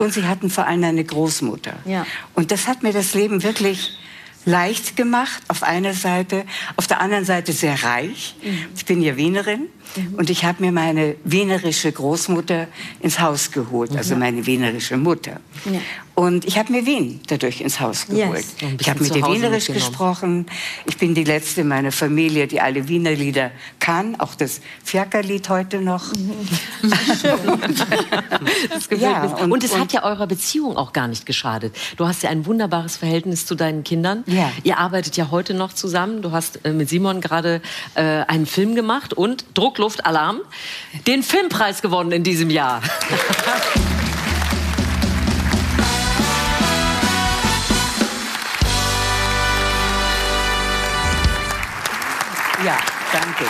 Und sie hatten vor allem eine Großmutter. Ja. Und das hat mir das Leben wirklich leicht gemacht, auf einer Seite, auf der anderen Seite sehr reich. Ich bin ja Wienerin und ich habe mir meine wienerische Großmutter ins Haus geholt, also meine wienerische Mutter. Ja. Und ich habe mir Wien dadurch ins Haus geholt. Yes. Ich habe mit ihr Wienerisch gesprochen. Ich bin die Letzte in meiner Familie, die alle Wiener Lieder kann, auch das Fiakerlied heute noch. Das gefällt mir. Und es hat ja eurer Beziehung auch gar nicht geschadet. Du hast ja ein wunderbares Verhältnis zu deinen Kindern. Ja. Ihr arbeitet ja heute noch zusammen. Du hast mit Simon gerade einen Film gemacht und Druckluft Alarm, den Filmpreis gewonnen in diesem Jahr. Ja, danke.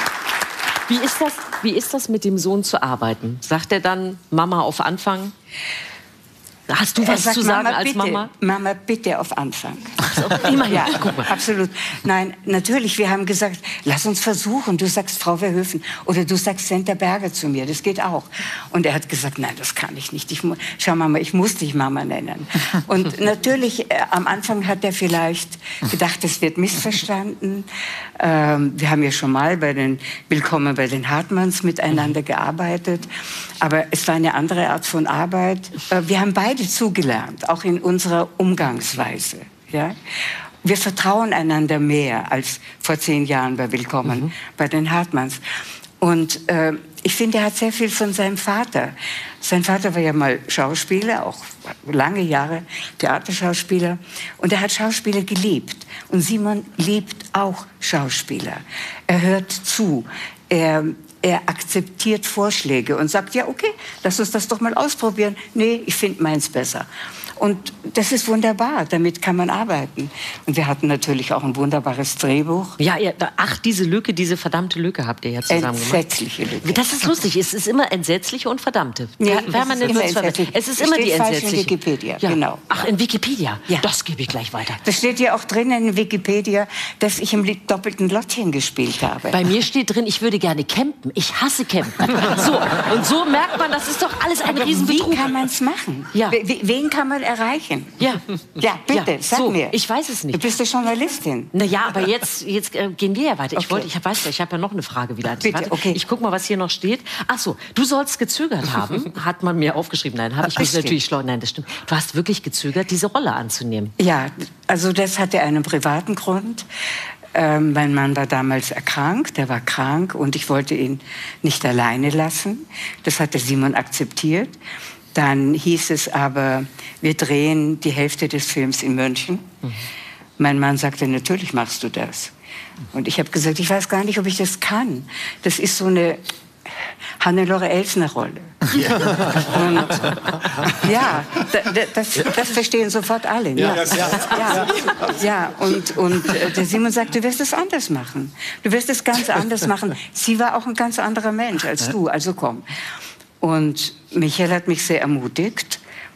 Wie ist das mit dem Sohn zu arbeiten? Sagt er dann, Mama auf Anfang? Hast du was zu sagen als Mama? Mama, bitte auf Anfang. Ach so, immerhin. Ja, guck mal. Absolut. Nein, natürlich, wir haben gesagt, lass uns versuchen. Du sagst Frau Verhoeven oder du sagst Senta Berger zu mir, das geht auch. Und er hat gesagt, nein, das kann ich nicht. Schau Mama, ich muss dich Mama nennen. Und natürlich, am Anfang hat er vielleicht gedacht, es wird missverstanden. Wir haben ja schon mal bei den Willkommen bei den Hartmanns miteinander gearbeitet. Aber es war eine andere Art von Arbeit. Wir haben beide zugelernt, auch in unserer Umgangsweise. Ja? Wir vertrauen einander mehr als vor 10 Jahren bei Willkommen bei den Hartmanns. Und ich finde, er hat sehr viel von seinem Vater. Sein Vater war ja mal Schauspieler, auch lange Jahre Theaterschauspieler. Und er hat Schauspieler geliebt. Und Simon liebt auch Schauspieler. Er hört zu. Er akzeptiert Vorschläge und sagt, ja, okay, lass uns das doch mal ausprobieren. Nee, ich finde meins besser. Und das ist wunderbar, damit kann man arbeiten. Und wir hatten natürlich auch ein wunderbares Drehbuch. Ja, diese Lücke, diese verdammte Lücke habt ihr ja zusammen gemacht. Entsetzliche Lücke. Das ist lustig, es ist immer entsetzliche und verdammte. Ja, Es ist immer die entsetzliche. In Wikipedia, ja. Genau. Ach, in Wikipedia? Ja. Das gebe ich gleich weiter. Das steht ja auch drin in Wikipedia, dass ich im doppelten Lottchen gespielt habe. Bei mir steht drin, ich würde gerne campen. Ich hasse campen. So, und so merkt man, das ist doch alles ein Riesenbetrug. Wie kann man es machen? Ja. Wen kann man erreichen? Ja. Ja, bitte, sag so, mir. Ich weiß es nicht. Du bist eine Journalistin. Na ja, aber jetzt gehen wir ja weiter. Ich Okay. habe ja noch eine Frage wieder. Bitte, Warte, okay. Ich gucke mal, was hier noch steht. Ach so, du sollst gezögert haben, hat man mir aufgeschrieben. Nein, habe ich mich natürlich schlau. Nein, das stimmt. Du hast wirklich gezögert, diese Rolle anzunehmen. Ja, also das hatte einen privaten Grund. Mein Mann war damals erkrankt, er war krank und ich wollte ihn nicht alleine lassen. Das hatte Simon akzeptiert. Dann hieß es aber, wir drehen die Hälfte des Films in München. Mein Mann sagte, natürlich machst du das. Und ich habe gesagt, ich weiß gar nicht, ob ich das kann. Das ist so eine Hannelore Elsner-Rolle. Und ja, das verstehen sofort alle. Ne? Ja, und der Simon sagt, du wirst es anders machen. Du wirst es ganz anders machen. Sie war auch ein ganz anderer Mensch als du, also komm. Und Michael hat mich sehr ermutigt.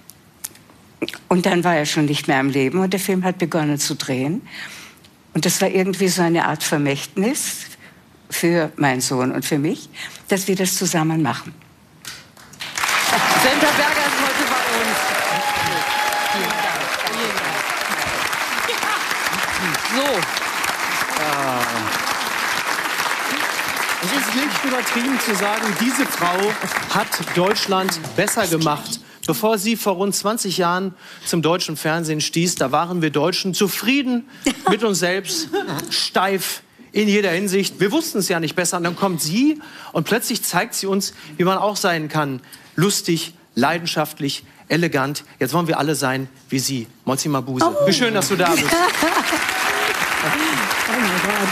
Und dann war er schon nicht mehr am Leben und der Film hat begonnen zu drehen. Und das war irgendwie so eine Art Vermächtnis für meinen Sohn und für mich, dass wir das zusammen machen. Senta Berger ist heute bei uns. Vielen Dank. So. Es ist nicht übertrieben zu sagen, diese Frau hat Deutschland besser gemacht. Bevor sie vor rund 20 Jahren zum deutschen Fernsehen stieß, da waren wir Deutschen zufrieden mit uns selbst, steif in jeder Hinsicht. Wir wussten es ja nicht besser. Und dann kommt sie und plötzlich zeigt sie uns, wie man auch sein kann. Lustig, leidenschaftlich, elegant. Jetzt wollen wir alle sein wie sie. Mozi Mabuse. Wie schön, dass du da bist. Oh mein Gott.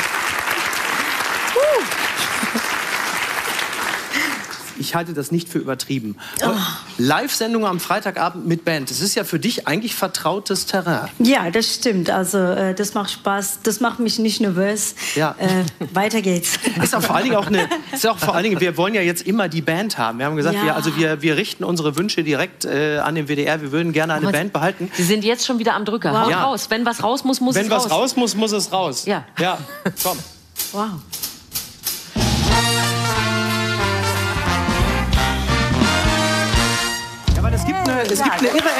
Ich halte das nicht für übertrieben. Live-Sendung am Freitagabend mit Band. Das ist ja für dich eigentlich vertrautes Terrain. Ja, das stimmt. Also das macht Spaß. Das macht mich nicht nervös. Ja. Weiter geht's. Ist auch vor allen Dingen wir wollen ja jetzt immer die Band haben. Wir haben gesagt, Ja. wir richten unsere Wünsche direkt an den WDR. Wir würden gerne eine Band behalten. Sie sind jetzt schon wieder am Drücker. Wow. Haut Ja. raus. Wenn was raus muss, muss es raus. Wenn was raus muss, muss es raus. Ja. Ja, komm. Wow. Ja, aber es gibt eine irre